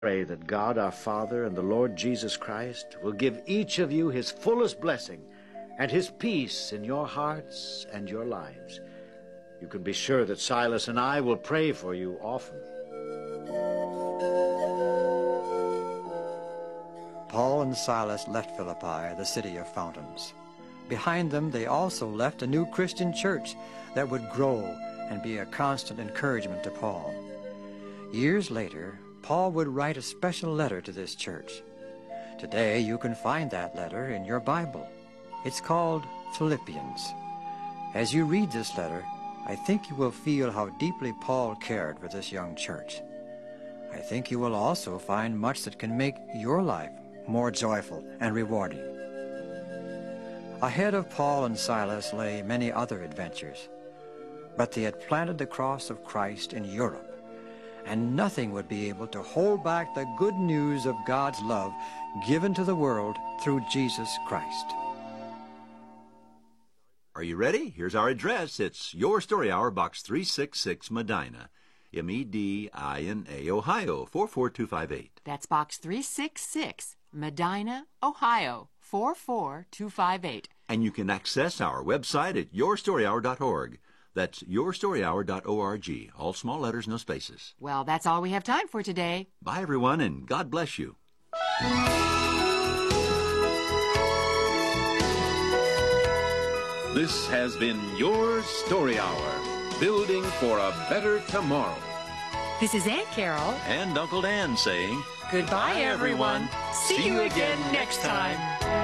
Pray that God our Father and the Lord Jesus Christ will give each of you his fullest blessing and his peace in your hearts and your lives. You can be sure that Silas and I will pray for you often. Paul and Silas left Philippi, the city of fountains. Behind them, they also left a new Christian church that would grow and be a constant encouragement to Paul. Years later, Paul would write a special letter to this church. Today, you can find that letter in your Bible. It's called Philippians. As you read this letter, I think you will feel how deeply Paul cared for this young church. I think you will also find much that can make your life more joyful and rewarding. Ahead of Paul and Silas lay many other adventures, but they had planted the cross of Christ in Europe, and nothing would be able to hold back the good news of God's love given to the world through Jesus Christ. Are you ready? Here's our address. It's Your Story Hour, Box 366, Medina, Medina, Ohio, 44258. That's Box 366, Medina, Ohio, 44258. And you can access our website at yourstoryhour.org. That's yourstoryhour.org. All small letters, no spaces. Well, that's all we have time for today. Bye, everyone, and God bless you. This has been Your Story Hour, building for a better tomorrow. This is Aunt Carol. And Uncle Dan saying, Goodbye, everyone. See you again next time.